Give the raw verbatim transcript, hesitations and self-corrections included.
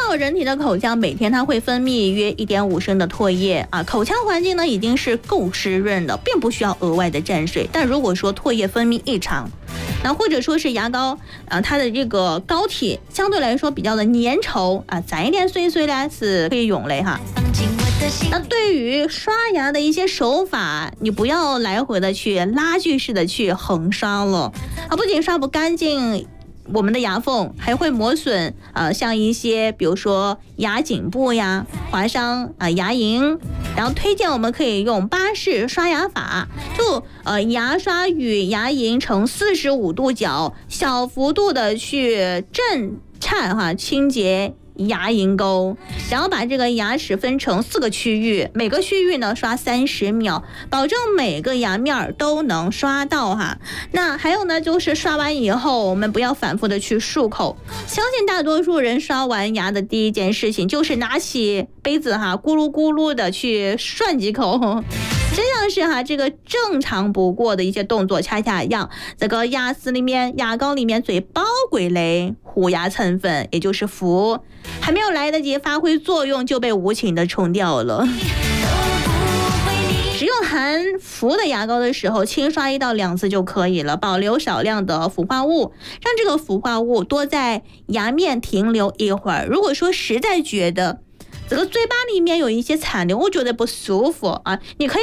道人体的口腔每天它会分泌约 一点五 升的唾液啊，口腔环境呢已经是够湿润的，并不需要额外的蘸水。但如果说唾液分泌异常，那或者说是牙膏啊，它的这个膏体相对来说比较的粘稠啊，攒一点碎碎的是可以用嘞哈。那对于刷牙的一些手法，你不要来回的去拉锯式的去横刷了啊，不仅刷不干净我们的牙缝，还会磨损呃，像一些比如说牙颈部呀，划伤啊牙龈。然后推荐我们可以用巴氏刷牙法，就呃牙刷与牙龈呈四十五度角，小幅度的去震颤哈，清洁牙龈沟，然后把这个牙齿分成四个区域，每个区域呢刷三十秒，保证每个牙面都能刷到哈。那还有呢，就是刷完以后，我们不要反复的去漱口。相信大多数人刷完牙的第一件事情就是拿起杯子哈，咕噜咕噜的去涮几口。真像是哈这个正常不过的一些动作，恰恰让这个牙丝里面、牙膏里面最宝贵的护牙成分，也就是氟，还没有来得及发挥作用就被无情的冲掉了。使用含氟的牙膏的时候，轻刷一到两次就可以了，保留少量的氟化物，让这个氟化物多在牙面停留一会儿。如果说实在觉得这个嘴巴里面有一些残留，我觉得不舒服啊，你可以